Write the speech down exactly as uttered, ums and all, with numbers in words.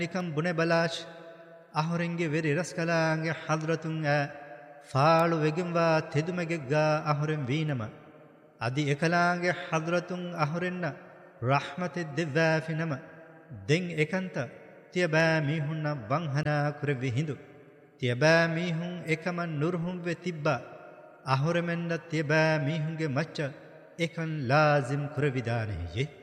නිකම් බුනේ බලාච් අහොරෙන්ගේ වෙරි රස්කලාංගේ හදරතුන් ඈ ෆාළු වෙගින්වා තෙදුමගෙග්ගා අහොරෙන් වීනම අදි එකලාංගේ හදරතුන් අහොරෙන්න රහ්මතෙ දෙවෑෆිනම දෙන් එකන්ත තියබෑ මීහුන්න වංහනා කුරෙවි හිඳු තියබෑ මීහුන් එකම නුරුහුම් වෙ තිබ්බා අහොරෙමෙන්ද තියබෑ මීහුන්ගේ මච්ච එකන් ලාසිම් කුරවිදානෙහියේ